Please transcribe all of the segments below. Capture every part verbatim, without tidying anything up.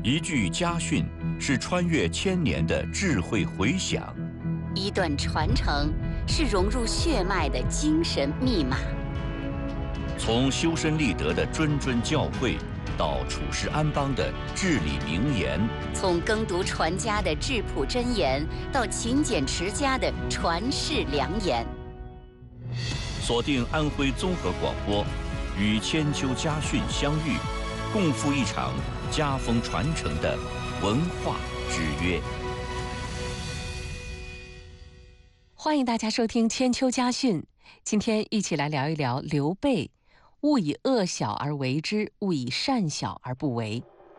一句家训是穿越千年的智慧回响， 一段传承是融入血脉的精神密码。 从修身立德的谆谆教诲，到处世安邦的至理名言； 从耕读传家的质朴箴言，到勤俭持家的传世良言。 锁定安徽综合广播，与千秋家训相遇，共赴一场家风传承的文化之约。 欢迎大家收听千秋家训，今天一起来聊一聊刘备。勿以恶小而为之，勿以善小而不为。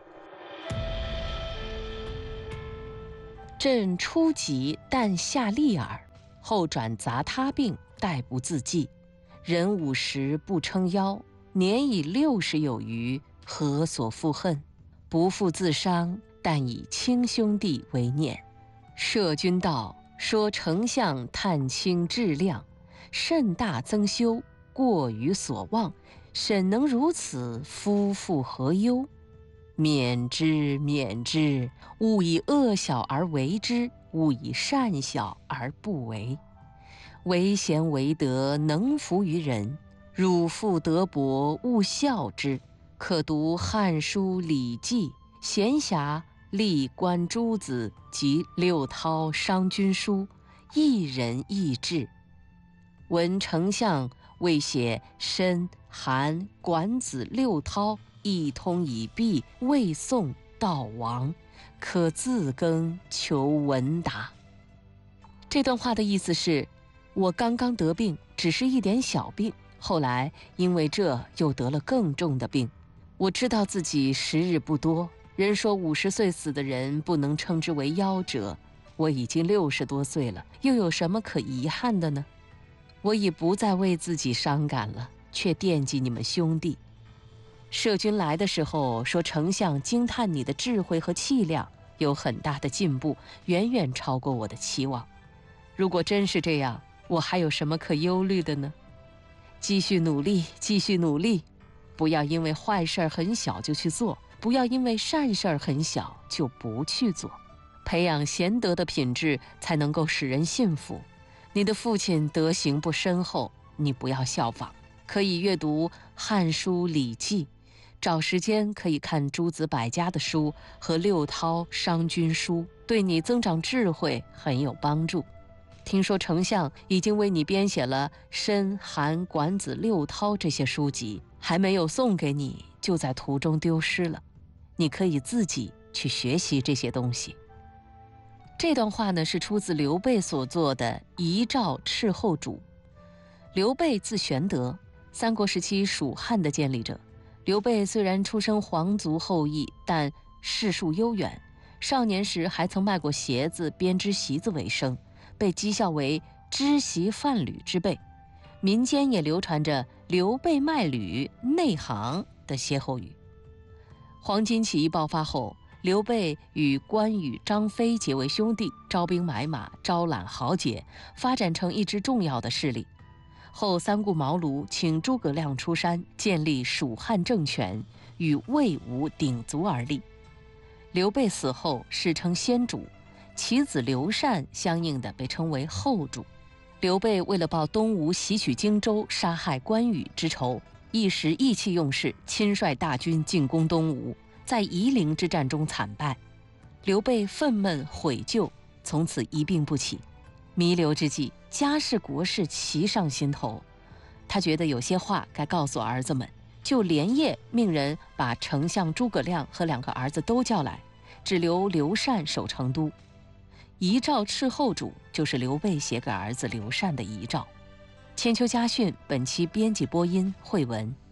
朕初疾但下利耳，后转杂他病，殆不自济。人五十不称夭，年已六十有余，何所复恨？不复自伤，但以亲兄弟为念。摄君道，说丞相探清质量，甚大增修，过于所望。沈能如此，夫妇何忧？免之，免之！勿以恶小而为之，勿以善小而不为。为贤为德，能服于人。汝父德薄，勿效之。可读《汉书》《礼记》，闲暇历观诸子及六韬商君书，一人一志。闻丞相未写申韩管子六韬，一通以毕，未送悼亡，可自更求闻答。这段话的意思是，我刚刚得病，只是一点小病，后来因为这又得了更重的病。我知道自己时日不多，人说五十岁死的人不能称之为夭折，我已经六十多岁了，又有什么可遗憾的呢？我已不再为自己伤感了，却惦记你们兄弟。摄君来的时候说，丞相惊叹你的智慧和气量有很大的进步，远远超过我的期望。如果真是这样，我还有什么可忧虑的呢？继续努力，继续努力，不要因为坏事儿很小就去做，不要因为善事儿很小就不去做。培养贤德的品质，才能够使人信服。你的父亲德行不深厚，你不要效仿，可以阅读《汉书》《礼记》，找时间可以看诸子百家的书和六韬商君书，对你增长智慧很有帮助。听说丞相已经为你编写了申韩管子六韬这些书籍，还没有送给你，就在途中丢失了。你可以自己去学习这些东西。这段话呢，是出自刘备所作的《遗诏敕后主》。刘备字玄德，三国时期蜀汉的建立者。刘备虽然出身皇族后裔，但世数悠远，少年时还曾卖过鞋子、编织席子为生，被讥笑为织席贩履之辈。民间也流传着刘备卖履内行的歇后语。黄巾起义爆发后，刘备与关羽、张飞结为兄弟，招兵买马，招揽豪杰，发展成一支重要的势力。后三顾茅庐，请诸葛亮出山，建立蜀汉政权，与魏吴鼎足而立。刘备死后，世称先主，其子刘禅相应的被称为后主。刘备为了报东吴袭取荆州、杀害关羽之仇，一时意气用事，亲率大军进攻东吴，在夷陵之战中惨败。刘备愤懑悔疚，从此一病不起。弥留之际，家事国事齐上心头，他觉得有些话该告诉儿子们，就连夜命人把丞相诸葛亮和两个儿子都叫来，只留刘禅守成都。遗诏敕后主就是刘备写给儿子刘禅的遗诏。千秋家训本期编辑播音慧文。